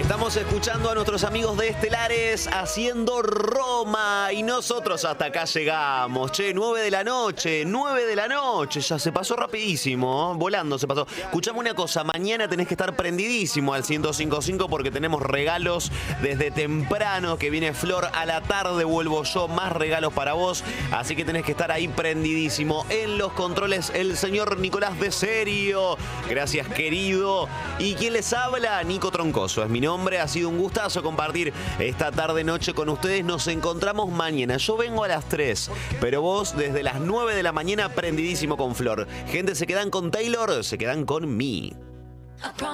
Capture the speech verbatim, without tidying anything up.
Estamos escuchando a nuestros amigos de Estelares haciendo Roma y nosotros hasta acá llegamos. Che, nueve de la noche, nueve de la noche, ya se pasó rapidísimo, ¿eh? Volando se pasó. Escuchame una cosa, mañana tenés que estar prendidísimo al ciento cinco punto cinco porque tenemos regalos desde temprano, que viene Flor a la tarde, vuelvo yo, más regalos para vos, así que tenés que estar ahí prendidísimo. En los controles el señor Nicolás de Serio, gracias querido. ¿Y quién les habla? Nico Troncoso es mi nombre, ha sido un gustazo compartir esta tarde noche con ustedes. Nos encontramos mañana, yo vengo a las tres, pero vos desde las nueve de la mañana prendidísimo con Flor. Gente, se quedan con Taylor, se quedan con mí.